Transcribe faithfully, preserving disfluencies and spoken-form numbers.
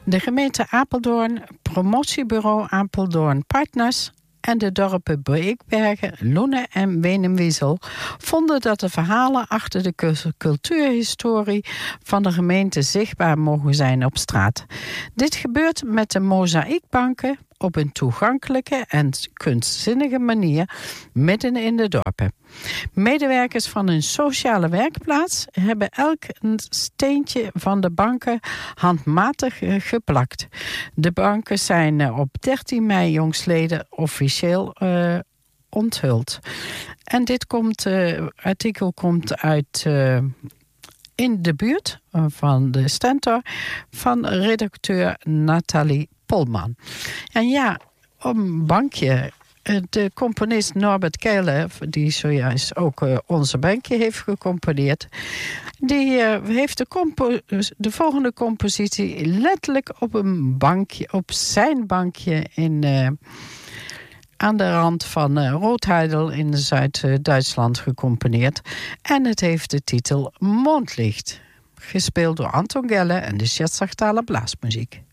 De gemeente Apeldoorn, promotiebureau Apeldoorn Partners en de dorpen Beekbergen, Loenen en Wenenwiesel vonden dat de verhalen achter de cultuurhistorie van de gemeente zichtbaar mogen zijn op straat. Dit gebeurt met de mozaïekbanken op een toegankelijke en kunstzinnige manier midden in de dorpen. Medewerkers van een sociale werkplaats hebben elk een steentje van de banken handmatig geplakt. De banken zijn op dertien mei jongstleden officieel uh, onthuld. En dit komt, uh, artikel komt uit uh, In de buurt van de Stentor van redacteur Nathalie Polman. En ja, op een bankje. De componist Norbert Keijler, die zojuist ook uh, onze bankje heeft gecomponeerd, die uh, heeft de, compo- de volgende compositie letterlijk op een bankje, op zijn bankje in, uh, aan de rand van uh, Roodheidel in Zuid-Duitsland gecomponeerd. En het heeft de titel Mondlicht, gespeeld door Anton Gelle en de Scherzachtaler Blaasmuziek.